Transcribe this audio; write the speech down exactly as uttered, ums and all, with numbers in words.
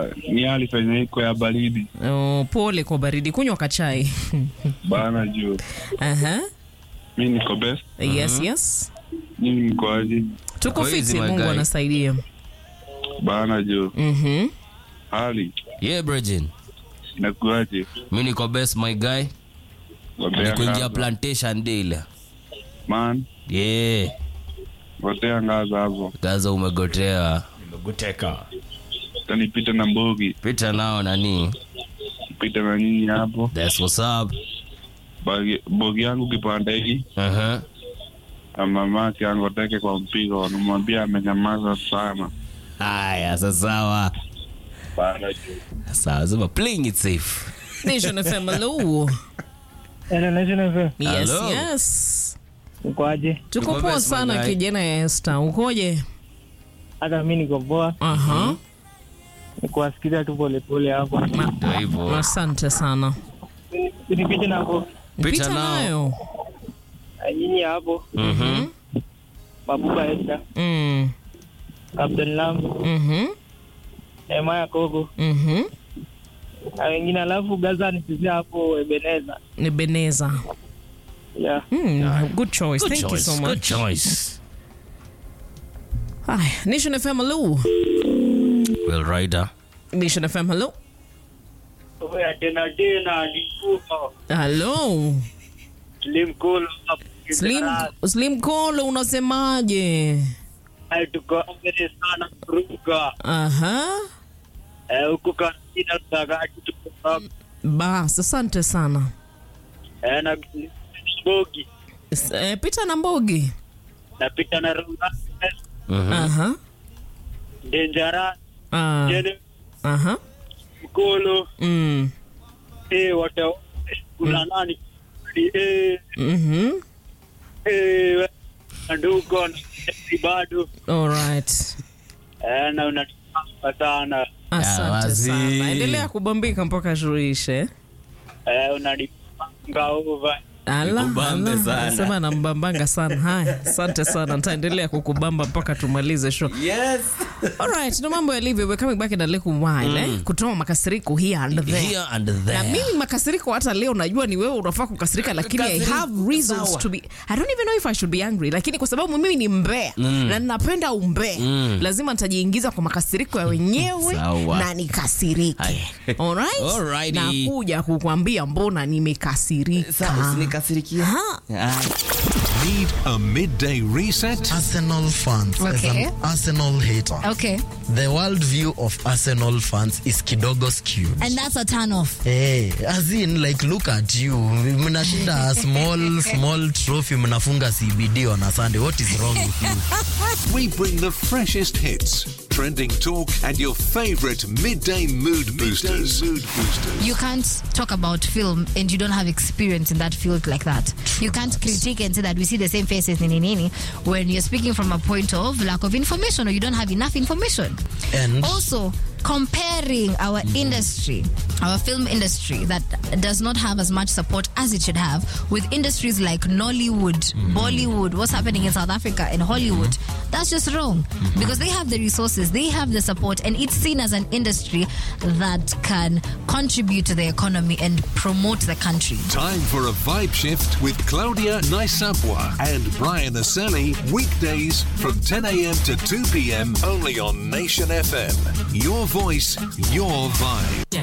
ni hali fanya iko ya baridi. Oh, pole kwa baridi. Kunywa kachai. Bana juu. Aha. Mimi niko best. Yes, Mm-hmm. yes. Mimi niko aje? Tuko fiti, Mungu anasaidia. Bana juu. Mhm. Hali. Yeah, Bridget. Nakuaje? Mimi niko best my guy. Nikuingia plantation deal. Man. Yeah. Gotea ngaza hapo. Gaza umegotea. Nimegoteka. Tanipita na mbogi. Pita nao nani? Pita na nyinyi hapo. That's what's up. Bagi bogi yangu kipanda hiki. Aha. Uh-huh. Mama yake angoteke kwa mpigo, anamwambia amenyamaza sana. Haya, sasa sawa. Bana juu. Sawa, sema playing it safe. Nation F M, hello. Hello, Nation F M. Yes, Hello. yes. Ukoaje? Tuko poa sana kijana ya Esther. Ukoje? Hata mimi niko poa. Aha. Nikuasikiza tu pole pole hapo. Ndio hivyo. Asante sana. Nipite na hapo. Pita nayo. Nyinyi hapo. Mhm. Babuba Esther. Mm. Captain Lambo. Mhm. Emaya Kogo. Mhm. Na wengine alafu Gaza nisizia hapo Ebeneza. Ni Beneza. Yeah. Mm, good choice. Good Thank choice. you so much. Good choice. Hi, Nation F M, hello. Well, Rider. Nation F M, hello. Oya tena tena nikuko. Hello. Slim Cool hapo. Slim Slim Call, unasemaje? Hai tuko mbele sana kuruka. Aha. Eh huko kanina tagati tuko. Bas, asante sana. Eh na Bogi. Eh, Pita na Mbogi. Napita na Runga. Mhm. Aha. Dangerous. Ah. Jene Aha. Mkolo. Mm. Eh wata kuna nani? Eh Mhm. eh ndugu na bado. All right. Eh na unataka sana. Asante wazi. sana. Endelea kubambika mpaka tuishe. Eh unanipanga over. Ala, Nikubambe ala. sana. Sema na mbambanga sana. Haya, asante sana. Nitaendelea kukubamba mpaka tumalize show. Yes. All right, no mambo yalivyo. We're coming back in a little while, eh? Kutoa makasiriko here and there. Here and there. Na mimi makasiriko hata leo najua ni wewe unafaa kukasirika, lakini I have reasons Sawa. to be, I don't even know if I should be angry, lakini kwa sababu mimi ni mbea Mm. na ninapenda umbea, Mm. lazima nitajiingiza kwa makasiriko ya wenyewe Sawa. na nikasirike. Aye. All right? Alrighty. Na kuja kukwambia mbona nimekasirika. Sasa nikasirikia. Ha. Need a midday reset? Arsenal fans. As Okay. an Arsenal hater. Okay. The worldview of Arsenal fans is kidogo skewed. And that's a turn off. Hey, as in, like, look at you. Mnashinda a small, small trophy. Mnafunga C B D on a Sunday. What is wrong with you? We bring the freshest hits, trending talk, and your favorite midday mood boosters. Mood boosters. You can't talk about film and you don't have experience in that field like that. You can't critique and say that we see the same faces nini nini when you're speaking from a point of lack of information or you don't have enough information. And Also, comparing our industry, our film industry that does not have as much support as it should have, with industries like Nollywood, Bollywood, what's happening in South Africa and Hollywood, that's just wrong. Because they have the resources, they have the support, and it's seen as an industry that can contribute to the economy and promote the country. Time for a vibe shift with Claudia Naisapwa and Brian Aseli, weekdays from ten a.m. to two p.m. only on Nation F M. Your voice, your vibe.